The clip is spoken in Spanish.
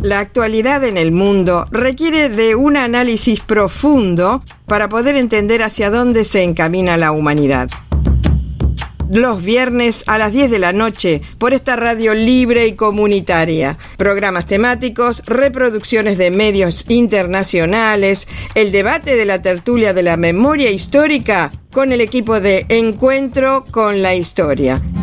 La actualidad en el mundo requiere de un análisis profundo para poder entender hacia dónde se encamina la humanidad. Los viernes a las 10 de la noche por esta radio libre y comunitaria. Programas temáticos, reproducciones de medios internacionales, el debate de la tertulia de la memoria histórica con el equipo de Encuentro con la Historia.